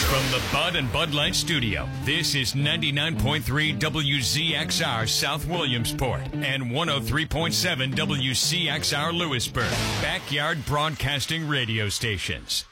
From the Bud and Bud Light Studio, this is 99.3 WZXR South Williamsport and 103.7 WCXR Lewisburg, Backyard Broadcasting Radio Stations.